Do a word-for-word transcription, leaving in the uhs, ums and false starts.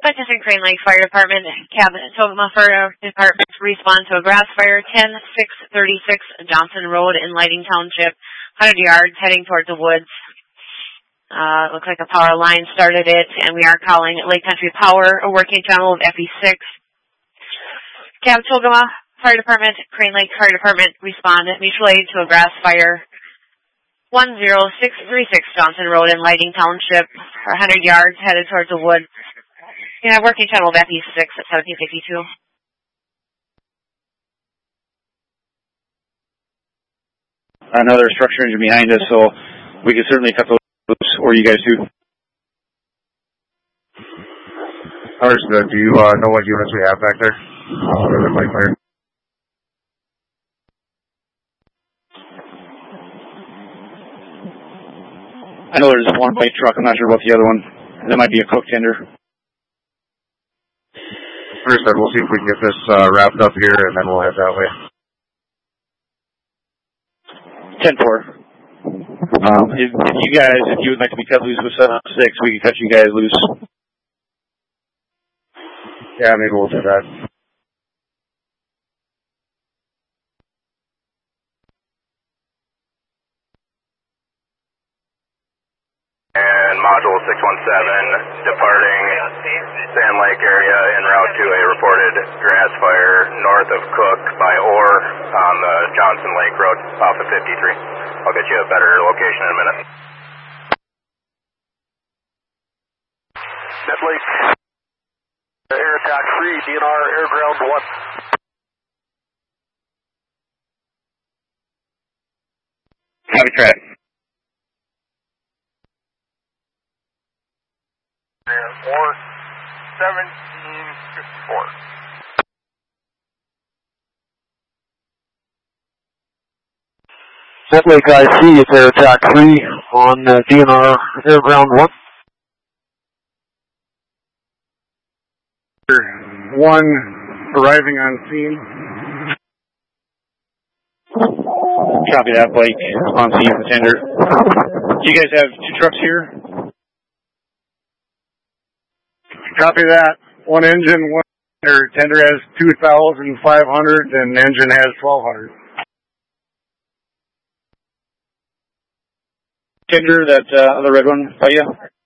Attention Crane Lake Fire Department, Cabot Togama Fire Department respond to a grass fire, ten six thirty-six Johnson Road in Lighting Township, one hundred yards heading towards the woods. Uh, looks like a power line started it, and we are calling Lake Country Power, a working channel of F E six. Cabot Togama Fire Department, Crane Lake Fire Department respond mutual aid to a grass fire, one zero six three six Johnson Road in Lighting Township, one hundred yards headed towards the woods. Yeah, working channel of F E six at seventeen fifty-two. Another structure engine behind us, so we can certainly cut those loose, or you guys do. Understood. Do you uh, know what units we have back there? Uh, like fire. I know there's one white truck. I'm not sure about the other one. That might be a cook tender. Understood. We'll see if we can get this uh, wrapped up here, and then we'll head that way. ten four. Um, if, if you guys, if you would like to be cut loose with seven six, we can cut you guys loose. Yeah, maybe we'll do that. And Module six one seven, departing Sand Lake area en route to a reported grass fire north of Cook by Orr on the Johnson Lake Road off of fifty-three. I'll get you a better location in a minute. Net Lake, air attack three, D N R air ground one. Copy track. Or seventeen fifty-four. Net Lake I C, it's air attack three on uh, D N R air ground one. One arriving on scene. Copy that, Blake. On scene for tender. Do you guys have two trucks here? Copy that. One engine, one or tender has two thousand five hundred, and engine has twelve hundred. Tender, that uh, other red one by you?